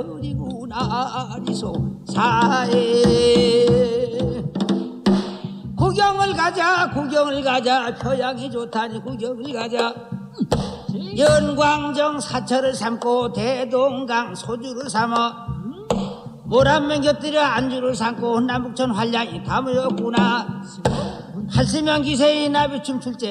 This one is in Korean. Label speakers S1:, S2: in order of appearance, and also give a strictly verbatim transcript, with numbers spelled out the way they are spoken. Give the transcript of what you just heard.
S1: 별이구나 리소사에 구경을 가자 구경을 가자 표양이 좋다니 구경을 가자 연광정 사철을 삼고 대동강 소주를 삼아 모란면 곁들여 안주를 삼고 남북천 활량이 다 모였구나. 할수면 기세의 나비춤 출제